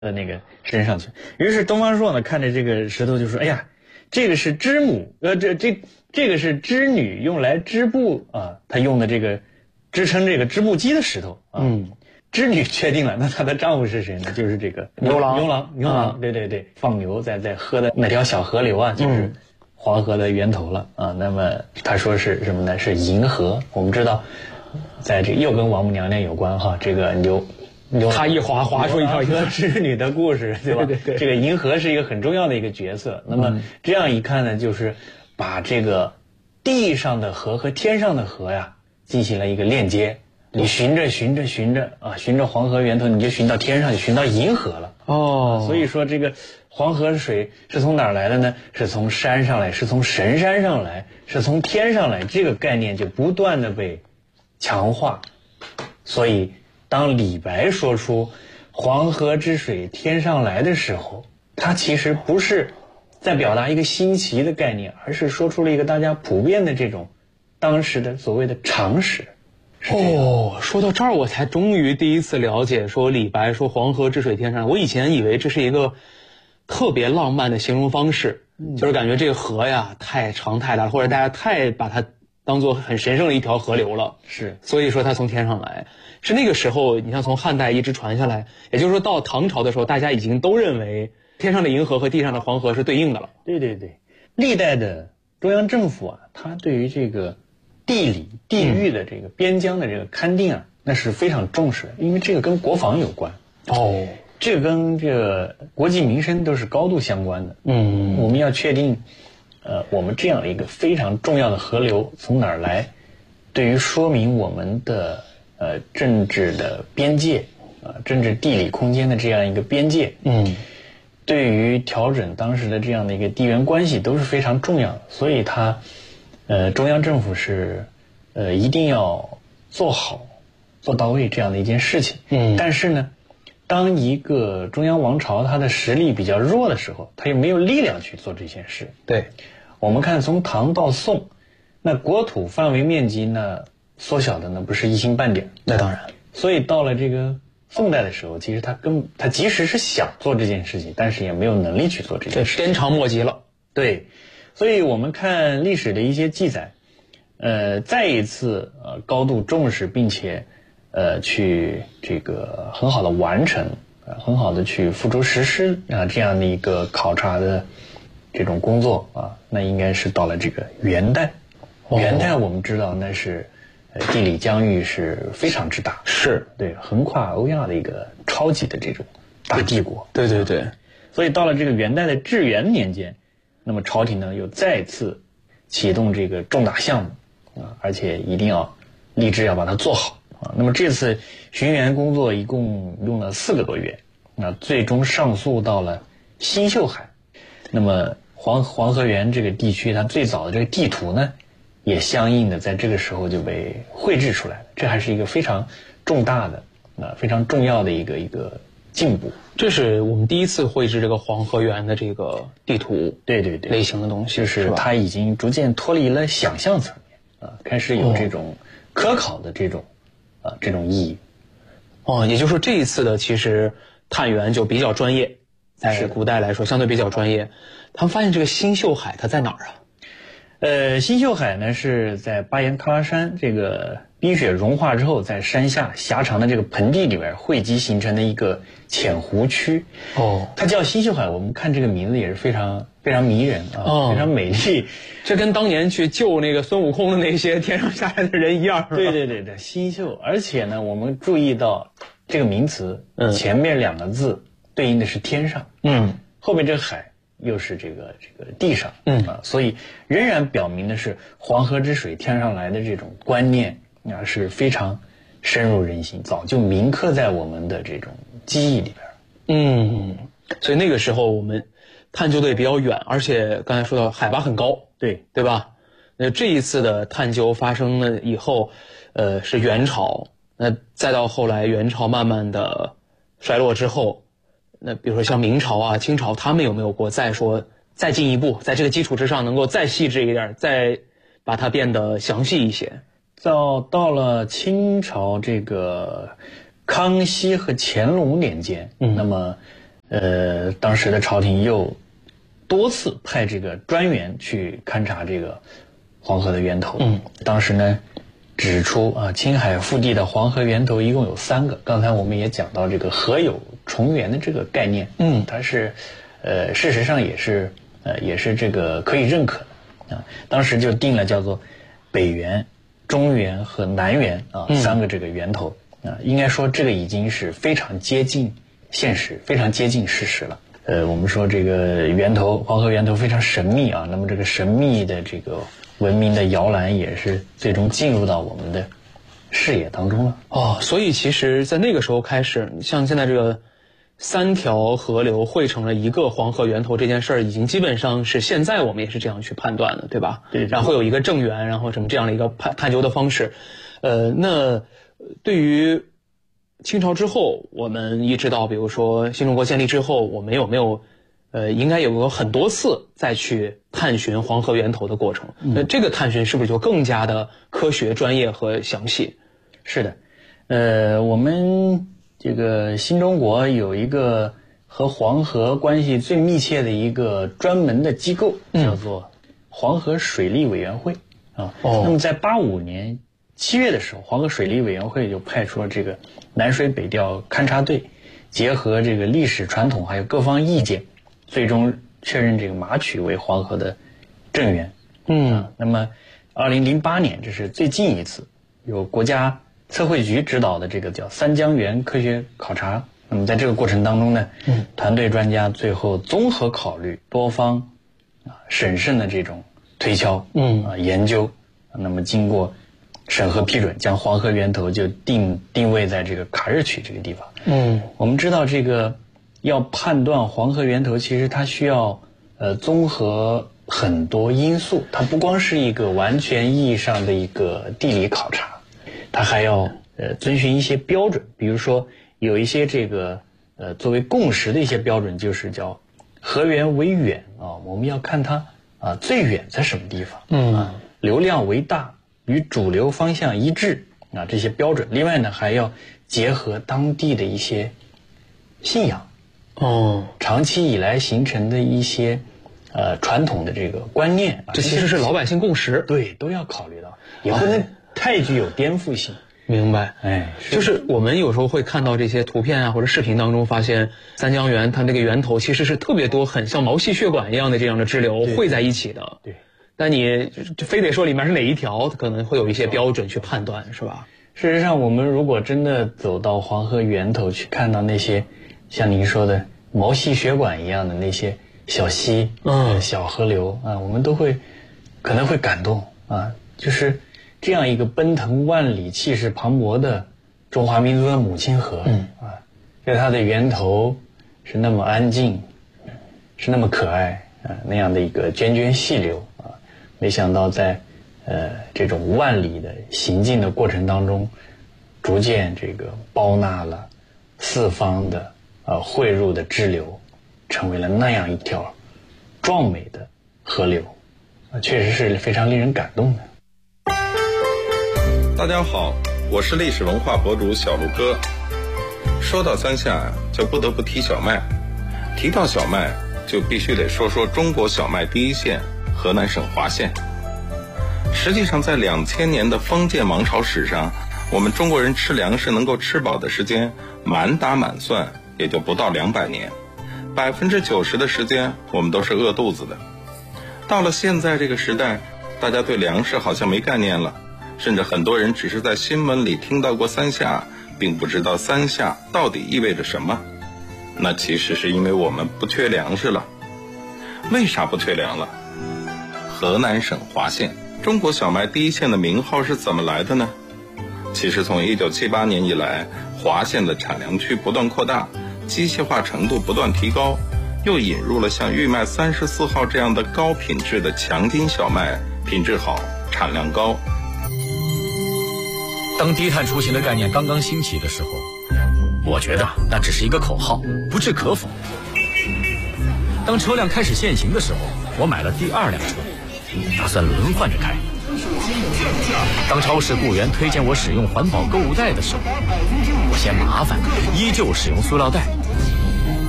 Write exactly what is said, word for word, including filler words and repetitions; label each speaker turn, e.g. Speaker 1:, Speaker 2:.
Speaker 1: 的那个身上去。于是东方朔呢看着这个石头就说：“哎呀，这个是织母，呃，这这这个是织女用来织布啊，她用的这个支撑这个织布机的石头啊。”嗯，织女确定了，那她的丈夫是谁呢？就是这个
Speaker 2: 牛郎，
Speaker 1: 牛郎，牛郎，对对对，放牛在在喝的那条小河流啊，就是黄河的源头了啊。那么他说是什么呢？是银河。我们知道，在这又跟王母娘娘有关哈，这个牛。
Speaker 2: 他一划划出一条
Speaker 1: 和织女的故事，对吧？
Speaker 2: 对对对，
Speaker 1: 这个银河是一个很重要的一个角色。那么这样一看呢，就是把这个地上的河和天上的河呀进行了一个链接。你循着循着循着啊，循着黄河源头，你就循到天上，就循到银河了。
Speaker 2: 哦，
Speaker 1: 所以说这个黄河水是从哪儿来的呢？是从山上来，是从神山上来，是从天上来。这个概念就不断的被强化。所以当李白说出黄河之水天上来的时候，他其实不是在表达一个新奇的概念，而是说出了一个大家普遍的这种当时的所谓的常识。
Speaker 2: 哦，说到这儿我才终于第一次了解，说李白说黄河之水天上来，我以前以为这是一个特别浪漫的形容方式，嗯、就是感觉这个河呀太长太大了，或者大家太把它当做很神圣的一条河流了，
Speaker 1: 是，
Speaker 2: 所以说它从天上来。是那个时候，你像从汉代一直传下来，也就是说到唐朝的时候，大家已经都认为天上的银河和地上的黄河是对应的了。
Speaker 1: 对对对，历代的中央政府啊，它对于这个地理地域的这个边疆的这个勘定啊，那是非常重视的，因为这个跟国防有关。
Speaker 2: 哦，
Speaker 1: 这个跟这个国计民生都是高度相关的。
Speaker 2: 嗯，
Speaker 1: 我们要确定，呃，我们这样一个非常重要的河流从哪儿来，对于说明我们的呃政治的边界啊、呃，政治地理空间的这样一个边界，
Speaker 2: 嗯，
Speaker 1: 对于调整当时的这样的一个地缘关系都是非常重要的。所以它，呃，中央政府是呃一定要做好、做到位这样的一件事情。
Speaker 2: 嗯，
Speaker 1: 但是呢，当一个中央王朝它的实力比较弱的时候，它又没有力量去做这件事。
Speaker 2: 对，
Speaker 1: 我们看从唐到宋，那国土范围面积呢缩小的呢不是一星半点。
Speaker 2: 那当然。
Speaker 1: 所以到了这个宋代的时候，其实他根他即使是想做这件事情，但是也没有能力去做这件事情，
Speaker 2: 鞭长莫及了。
Speaker 1: 对，所以我们看历史的一些记载，呃，再一次呃高度重视，并且呃去这个很好的完成，呃很好的去付诸实施啊、呃、这样的一个考察的这种工作啊，那应该是到了这个元代。元代我们知道那是。呃，地理疆域是非常之大，
Speaker 2: 是
Speaker 1: 对横跨欧亚的一个超级的这种大帝国。
Speaker 2: 对对对，
Speaker 1: 所以到了这个元代的至元年间，那么朝廷呢又再次启动这个重大项目啊，而且一定要立志要把它做好啊。那么这次巡园工作一共用了四个多月，那最终上溯到了新秀海。那么黄黄河源这个地区，它最早的这个地图呢，也相应的在这个时候就被绘制出来了，这还是一个非常重大的、啊非常重要的一个一个进步。
Speaker 2: 这是我们第一次绘制这个黄河源的这个地图，
Speaker 1: 对对对，
Speaker 2: 类型的东西，
Speaker 1: 就是它已经逐渐脱离了想象层面啊，开始有这种科考的这种、哦、啊这种意义。
Speaker 2: 哦，也就是说这一次的其实探源就比较专业，在古代来说相对比较专业。他们发现这个新秀海它在哪儿啊？
Speaker 1: 呃，新秀海呢是在巴颜喀拉山这个冰雪融化之后，在山下狭长的这个盆地里边汇集形成的一个浅湖区。
Speaker 2: 哦，
Speaker 1: 它叫新秀海，我们看这个名字也是非常非常迷人啊，哦、非常美丽。
Speaker 2: 这跟当年去救那个孙悟空的那些天上下来的人一样。
Speaker 1: 对对对对，新秀。而且呢，我们注意到这个名词，嗯，前面两个字对应的是天上，
Speaker 2: 嗯，
Speaker 1: 后面这个海。又是这个这个地上，嗯啊，所以仍然表明的是黄河之水天上来的这种观念啊是非常深入人心，早就铭刻在我们的这种记忆里边。
Speaker 2: 嗯，所以那个时候我们探究的也比较远，而且刚才说到海拔很高，
Speaker 1: 对
Speaker 2: 对吧？那这一次的探究发生了以后，呃，是元朝，那再到后来元朝慢慢的衰落之后。那比如说像明朝啊、清朝，他们有没有过再说再进一步，在这个基础之上能够再细致一点，再把它变得详细一些？
Speaker 1: 到到了清朝这个康熙和乾隆年间，嗯，那么呃，当时的朝廷又多次派这个专员去勘察这个黄河的源头。嗯，当时呢指出啊，青海腹地的黄河源头一共有三个。刚才我们也讲到这个河有重源的这个概念，嗯，它是呃事实上也是呃也是这个可以认可的啊。当时就定了叫做北源、中源和南源啊三个这个源头啊，应该说这个已经是非常接近现实，非常接近事实了。呃，我们说这个源头黄河源头非常神秘啊，那么这个神秘的这个文明的摇篮也是最终进入到我们的视野当中了。
Speaker 2: 哦，所以其实在那个时候开始，像现在这个三条河流汇成了一个黄河源头这件事儿，已经基本上是现在我们也是这样去判断的，对吧？
Speaker 1: 对。
Speaker 2: 然后有一个正源，然后什么这样的一个探探究的方式。呃，那对于清朝之后，我们一直到比如说新中国建立之后，我们有没有呃应该有过很多次再去探寻黄河源头的过程？那、嗯、这个探寻是不是就更加的科学、专业和详细？
Speaker 1: 是的，呃，我们这个新中国有一个和黄河关系最密切的一个专门的机构，嗯、叫做黄河水利委员会啊。哦。那么在八五年七月的时候，黄河水利委员会就派出了这个南水北调勘察队，结合这个历史传统还有各方意见，最终确认这个马曲为黄河的正源。嗯、啊，那么二零零八年，这是最近一次由国家测绘局指导的这个叫三江源科学考察。那么在这个过程当中呢，嗯，团队专家最后综合考虑多方啊审慎的这种推敲，嗯啊研究，那么经过审核批准，将黄河源头就定定位在这个卡日曲这个地方。嗯，我们知道这个要判断黄河源头，其实它需要呃综合很多因素，它不光是一个完全意义上的一个地理考察，它还要呃遵循一些标准，比如说有一些这个呃作为共识的一些标准，就是叫河源为远啊，我们要看它啊最远在什么地方，嗯啊，流量为大，与主流方向一致啊，这些标准。另外呢，还要结合当地的一些信仰，哦，长期以来形成的一些呃传统的这个观念，
Speaker 2: 这其实是老百姓共识，
Speaker 1: 对，都要考虑到，也不能太具有颠覆性。
Speaker 2: 明白，哎，就是我们有时候会看到这些图片啊或者视频当中，发现三江源它那个源头其实是特别多，很像毛细血管一样的这样的支流汇在一起的。
Speaker 1: 对。
Speaker 2: 但你就非得说里面是哪一条，可能会有一些标准去判断，是吧？
Speaker 1: 事实上，我们如果真的走到黄河源头去看到那些像您说的毛细血管一样的那些小溪、嗯、小河流啊，我们都会可能会感动啊，就是这样一个奔腾万里、气势磅礴的中华民族的母亲河，嗯啊，在它的源头是那么安静，是那么可爱啊，那样的一个涓涓细流。没想到在呃这种万里的行进的过程当中，逐渐这个包纳了四方的呃汇入的支流，成为了那样一条壮美的河流，啊，确实是非常令人感动的。
Speaker 3: 大家好，我是历史文化博主小卢哥。说到三峡，就不得不提小麦，提到小麦，就必须得说说中国小麦第一县。河南省滑县。实际上在两千年的封建王朝史上，我们中国人吃粮食能够吃饱的时间满打满算也就不到两百年，百分之九十的时间我们都是饿肚子的。到了现在这个时代，大家对粮食好像没概念了，甚至很多人只是在新闻里听到过三下，并不知道三下到底意味着什么。那其实是因为我们不缺粮食了。为啥不缺粮了？河南省滑县，中国小麦第一县的名号是怎么来的呢？其实从一九七八年以来，滑县的产粮区不断扩大，机械化程度不断提高，又引入了像玉麦三十四号这样的高品质的强筋小麦，品质好，产量高。
Speaker 4: 当低碳出行的概念刚刚兴起的时候，我觉得那只是一个口号，不置可否。当车辆开始限行的时候，我买了第二辆车，打算轮换着开。当超市雇员推荐我使用环保购物袋的时候，我嫌麻烦，依旧使用塑料袋。